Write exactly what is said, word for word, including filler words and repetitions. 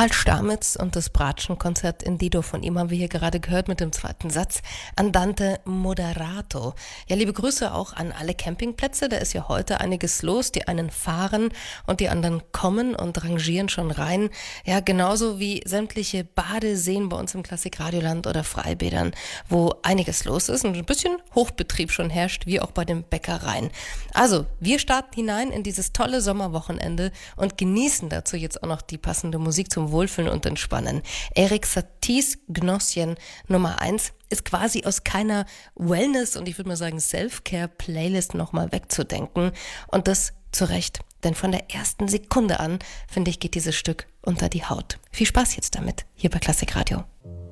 Karl Stamitz und das Bratschenkonzert in Dido, von ihm haben wir hier gerade gehört mit dem zweiten Satz. Andante moderato. Ja, liebe Grüße auch an alle Campingplätze, da ist ja heute einiges los. Die einen fahren und die anderen kommen und rangieren schon rein. Ja, genauso wie sämtliche Badeseen bei uns im Klassikradioland oder Freibädern, wo einiges los ist und ein bisschen Hochbetrieb schon herrscht, wie auch bei den Bäckereien. Also, wir starten hinein in dieses tolle Sommerwochenende und genießen dazu jetzt auch noch die passende Musik zum Wohlfühlen und Entspannen. Erik Saties Gnossien Nummer eins ist quasi aus keiner Wellness- und ich würde mal sagen Self-Care-Playlist nochmal wegzudenken. Und das zu Recht, denn von der ersten Sekunde an, finde ich, geht dieses Stück unter die Haut. Viel Spaß jetzt damit, hier bei Klassikradio.